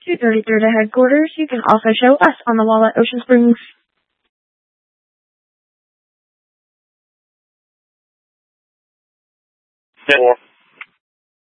233 to headquarters. You can also show us on the wall at Ocean Springs. Yeah.